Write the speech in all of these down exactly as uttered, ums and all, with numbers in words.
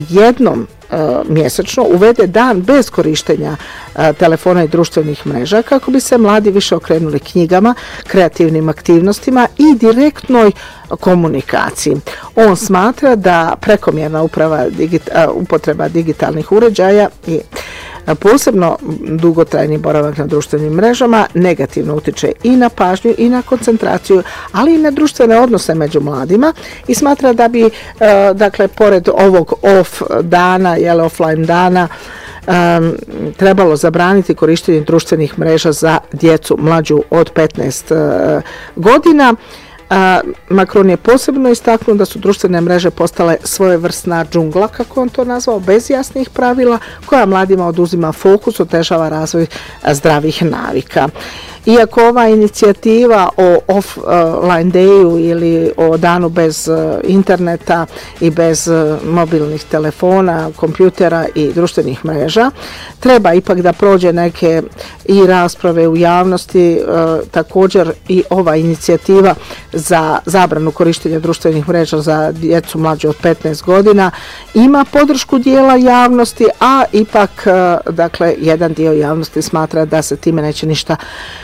jednom e, mjesečno uvede dan bez korištenja e, telefona i društvenih mreža kako bi se mladi više okrenuli knjigama, kreativnim aktivnostima i direktnoj komunikaciji. On smatra da prekomjerna uprava, digita, upotreba digitalnih uređaja i posebno dugotrajni boravak na društvenim mrežama negativno utiče i na pažnju i na koncentraciju, ali i na društvene odnose među mladima i smatra da bi, dakle, pored ovog off dana, jel, offline dana, Um, trebalo zabraniti korištenje društvenih mreža za djecu mlađu od petnaest uh, godina. A, Macron je posebno istaknuo da su društvene mreže postale svojevrsna džungla, kako on to nazvao, bez jasnih pravila, koja mladima oduzima fokus, otežava razvoj zdravih navika. Iako ova inicijativa o offline dayu ili o danu bez interneta i bez mobilnih telefona, kompjutera i društvenih mreža, treba ipak da prođe neke i rasprave u javnosti, također i ova inicijativa za zabranu korištenja društvenih mreža za djecu mlađu od petnaest godina ima podršku dijela javnosti, a ipak, dakle, jedan dio javnosti smatra da se time neće ništa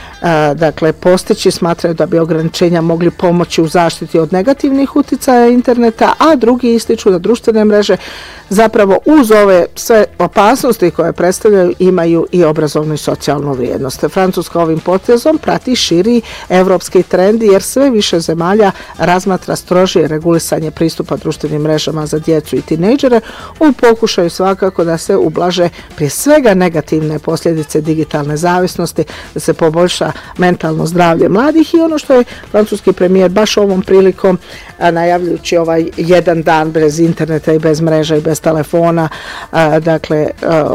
dakle postići, smatraju da bi ograničenja mogli pomoći u zaštiti od negativnih uticaja interneta, a drugi ističu da društvene mreže zapravo uz ove sve opasnosti koje predstavljaju imaju i obrazovnu i socijalnu vrijednost. Francuska ovim potezom prati širi evropski trend jer sve više zemalja razmatra strožije regulisanje pristupa društvenim mrežama za djecu i tinejdžere u pokušaju svakako da se ublaže prije svega negativne posljedice digitalne zavisnosti, da se poboljša mentalno zdravlje mladih i ono što je francuski premijer baš ovom prilikom, najavljujući ovaj jedan dan bez interneta i bez mreža i bez telefona, dakle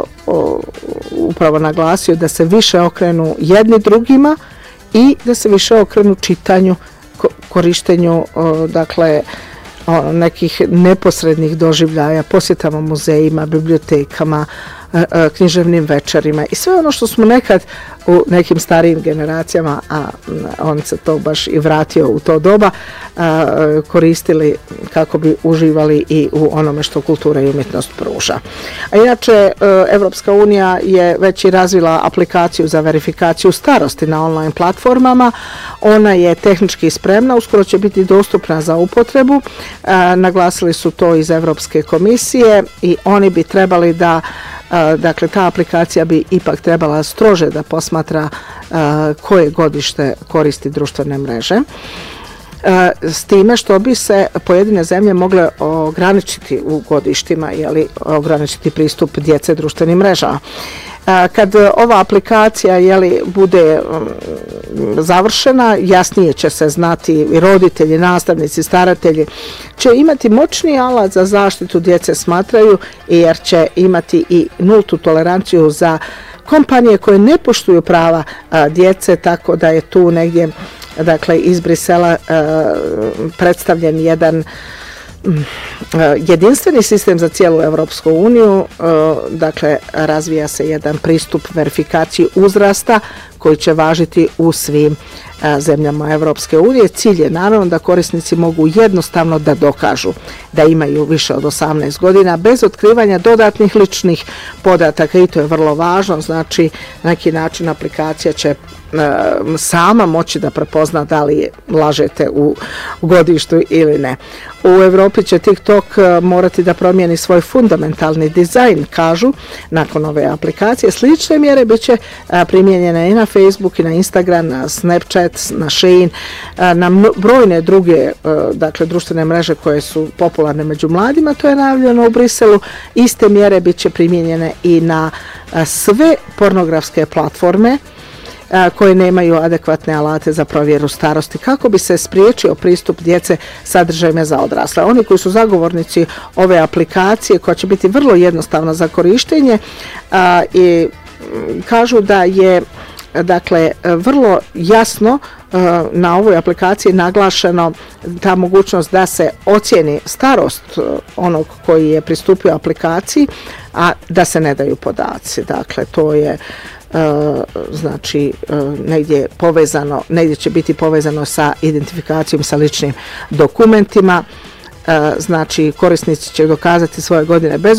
upravo naglasio da se više okrenu jedni drugima i da se više okrenu čitanju, korištenju dakle nekih neposrednih doživljaja, posjetama muzejima, bibliotekama, književnim večerima i sve ono što smo nekad u nekim starijim generacijama, a on se to baš i vratio u to doba, koristili kako bi uživali i u onome što kultura i umjetnost pruža. A inače, Evropska unija je već i razvila aplikaciju za verifikaciju starosti na online platformama. Ona je tehnički spremna, uskoro će biti dostupna za upotrebu. Naglasili su to iz Evropske komisije i oni bi trebali da, dakle, ta aplikacija bi ipak trebala strože da posmatra koje godište koristi društvene mreže, s time što bi se pojedine zemlje mogle ograničiti u godištima, jeli, ograničiti pristup djece društvenim mrežama. Kad ova aplikacija, jeli, bude završena, jasnije će se znati i roditelji, nastavnici, staratelji će imati moćni alat za zaštitu djece, smatraju, jer će imati i nultu toleranciju za kompanije koje ne poštuju prava a, djece, tako da je tu negdje, dakle, iz Brisela a, predstavljen jedan jedinstveni sistem za cijelu Evropsku uniju, dakle razvija se jedan pristup verifikaciji uzrasta koji će važiti u svim zemljama Evropske unije. Cilj je naravno da korisnici mogu jednostavno da dokažu da imaju više od osamnaest godina bez otkrivanja dodatnih ličnih podataka i to je vrlo važno, znači na neki način aplikacija će sama moći da prepozna da li lažete u godištu ili ne. U Evropi će TikTok morati da promijeni svoj fundamentalni dizajn, kažu, nakon ove aplikacije. Slične mjere bit će primijenjene i na Facebook, i na Instagram, na Snapchat, na Shein, na brojne druge, dakle, društvene mreže koje su popularne među mladima, to je najavljeno u Briselu. Iste mjere bit će primijenjene i na sve pornografske platforme koje nemaju adekvatne alate za provjeru starosti, kako bi se spriječio pristup djece sadržajima za odrasle. Oni koji su zagovornici ove aplikacije, koja će biti vrlo jednostavna za korištenje, a, i kažu da je, dakle, vrlo jasno a, na ovoj aplikaciji naglašeno ta mogućnost da se ocijeni starost onog koji je pristupio aplikaciji, a da se ne daju podaci. Dakle, to je Uh, znači uh, negdje povezano, negdje će biti povezano sa identifikacijom, sa ličnim dokumentima, uh, znači korisnici će dokazati svoje godine bez